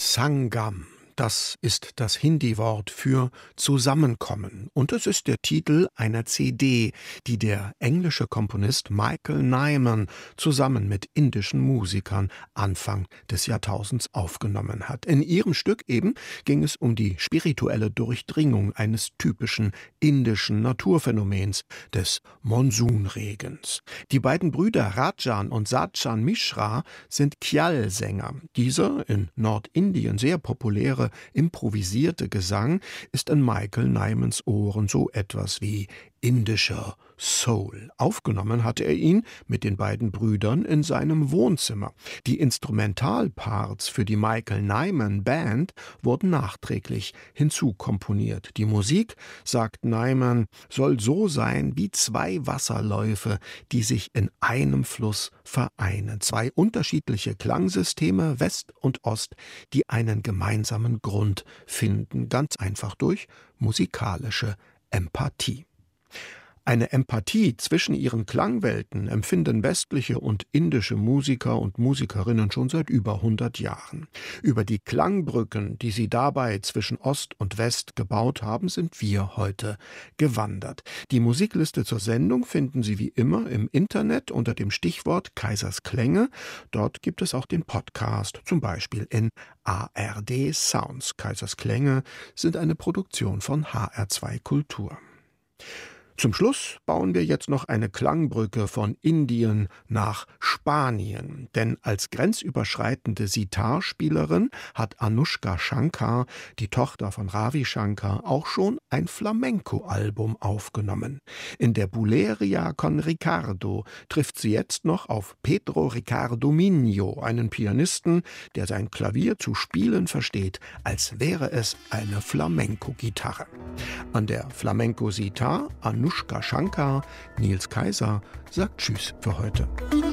Sangam, das ist das Hindi-Wort für Zusammenkommen. Und es ist der Titel einer CD, die der englische Komponist Michael Nyman zusammen mit indischen Musikern Anfang des Jahrtausends aufgenommen hat. In ihrem Stück eben ging es um die spirituelle Durchdringung eines typischen indischen Naturphänomens, des Monsunregens. Die beiden Brüder Rajan und Sachin Mishra sind Khyal-Sänger. Dieser in Nordindien sehr populäre improvisierte Gesang ist in Michael Nymans Ohren so etwas wie indischer Soul. Aufgenommen hatte er ihn mit den beiden Brüdern in seinem Wohnzimmer. Die Instrumentalparts für die Michael Nyman Band wurden nachträglich hinzukomponiert. Die Musik, sagt Nyman, soll so sein wie zwei Wasserläufe, die sich in einem Fluss vereinen. Zwei unterschiedliche Klangsysteme, West und Ost, die einen gemeinsamen Grund finden, ganz einfach durch musikalische Empathie. Eine Empathie zwischen ihren Klangwelten empfinden westliche und indische Musiker und Musikerinnen schon seit über 100 Jahren. Über die Klangbrücken, die sie dabei zwischen Ost und West gebaut haben, sind wir heute gewandert. Die Musikliste zur Sendung finden Sie wie immer im Internet unter dem Stichwort Kaisers Klänge. Dort gibt es auch den Podcast, zum Beispiel in ARD Sounds. Kaisers Klänge sind eine Produktion von HR2 Kultur. Zum Schluss bauen wir jetzt noch eine Klangbrücke von Indien nach Spanien. Denn als grenzüberschreitende Sitar-Spielerin hat Anushka Shankar, die Tochter von Ravi Shankar, auch schon ein Flamenco-Album aufgenommen. In der Buleria con Ricardo trifft sie jetzt noch auf Pedro Ricardo Minho, einen Pianisten, der sein Klavier zu spielen versteht, als wäre es eine Flamenco-Gitarre. An der Flamenco-Sitar Anushka Shankar, Nils Kaiser sagt Tschüss für heute.